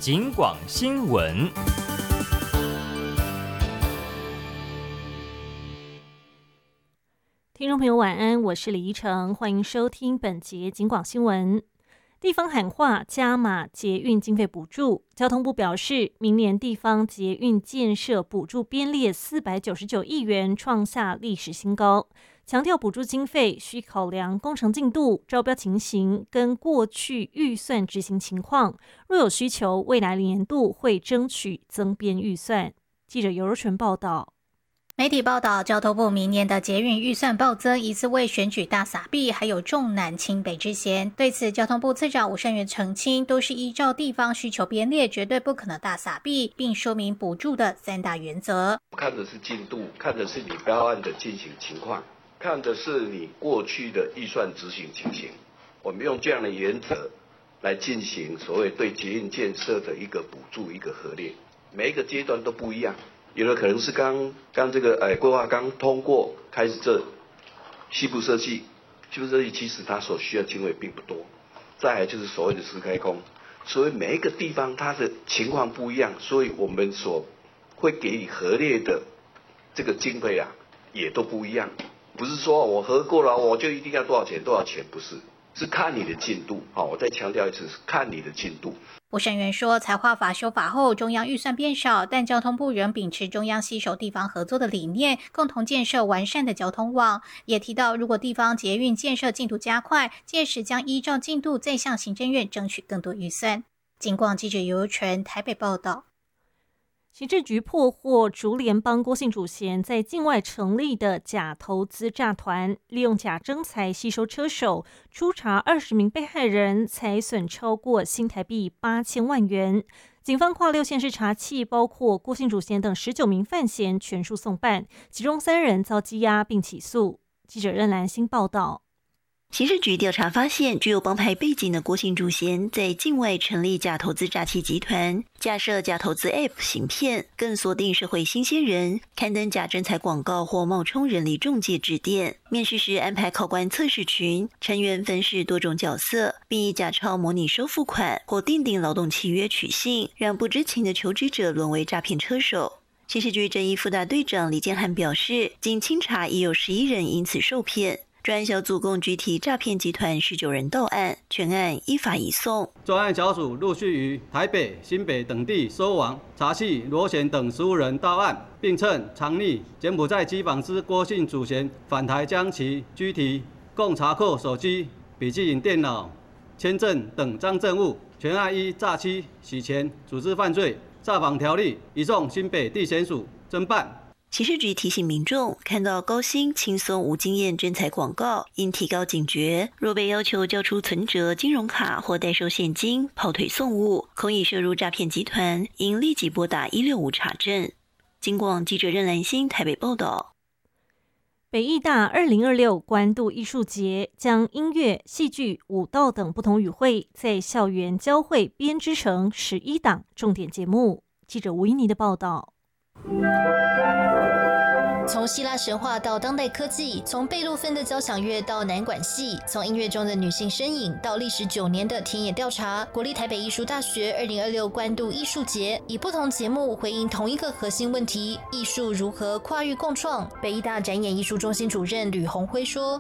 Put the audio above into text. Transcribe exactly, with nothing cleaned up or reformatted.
警广新闻。 听众朋友晚安，我是李怡诚，欢迎收听本节警广新闻。地方喊话加码捷运经费补助，交通部表示，明年地方捷运建设补助编列四百九十九亿元，创下历史新高。强调补助经费需考量工程进度、招标情形跟过去预算执行情况，若有需求，未来年度会争取增编预算。记者尤若纯报道。 媒体报道，交通部明年的捷运预算暴增，疑似为选举大撒币，还有重南轻北之嫌。对此，交通部次长吴胜源澄清，都是依照地方需求编列，绝对不可能大撒币，并说明补助的三大原则： 看的是进度，看的是你标案的进行情况，看的是你过去的预算执行情形。我们用这样的原则来进行所谓对捷运建设的一个补助，一个核列，每一个阶段都不一样。有的可能是刚刚这个呃规划刚通过开始这西部设计，西部设计其实它所需要经费并不多。再来就是所谓的施开工，所以每一个地方它的情况不一样，所以我们所会给予核列的这个经费啊也都不一样。不是说我核过了我就一定要多少钱多少钱，不是，是看你的进度。好，我再强调一次，是看你的进度。 吴胜源说，财划法修法后，中央预算变少，但交通部仍秉持中央携手地方合作的理念，共同建设完善的交通网。也提到，如果地方捷运建设进度加快，届时将依照进度再向行政院争取更多预算。警广记者尤尤纯台北报道。 刑事局破获竹联帮郭姓主嫌在境外成立的假投资诈团，利用假征才吸收车手，初查二十名被害人，财损超过新台币八千万元。警方跨六县市查缉，包括郭姓主嫌等十九名犯嫌，全数送办，其中三人遭羁押并起诉。记者任兰心报道。 刑事局调查发现，具有帮派背景的郭姓主嫌在境外成立假投资诈欺集团，架设假投资 App 行骗，更锁定社会新鲜人，刊登假征才广告或冒充人力中介致电。面试时安排考官测试群，成员分饰多种角色，并以假钞模拟收付款或订定劳动契约取信，让不知情的求职者沦为诈骗车手。刑事局正义副大队长李建汉表示，经清查已有十一人因此受骗。专案小组共拘提诈骗集团十九人到案，全案依法移送。 专案小组陆续于台北、新北等地收网、查缉罗贤等十五人到案，并趁藏匿柬埔寨机房之郭姓主嫌返台将其拘提，共查扣手机、笔记本电脑、签证等赃证物，全案依诈欺、洗钱、组织犯罪、诈访条例移送新北地检署侦办。 刑事局提醒民众，看到高薪、轻松、无经验征才广告，应提高警觉。若被要求交出存折、金融卡或代收现金、跑腿送物，恐已涉入诈骗集团，应立即拨打一六五查证。警广记者任兰心台北报道。 北艺大二零二六关渡艺术节将音乐、戏剧、舞蹈等不同语汇在校园交汇编织成十一档重点节目。记者吴依妮的报道。 从希腊神话到当代科技，从贝多芬的交响乐到南管戏，从音乐中的女性身影到历时九年的田野调查，国立台北艺术大学二零二六关渡艺术节以不同节目回应同一个核心问题：艺术如何跨域共创。北艺大展演艺术中心主任吕宏辉说：“